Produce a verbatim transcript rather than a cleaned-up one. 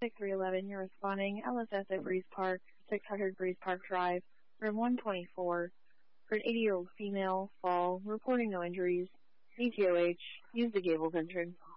six three one one, you're responding. L S S at Breeze Park, six hundred Breeze Park Drive, room one twenty-four. For an eighty-year-old female, fall, reporting no injuries. E T O H, use the Gables entrance.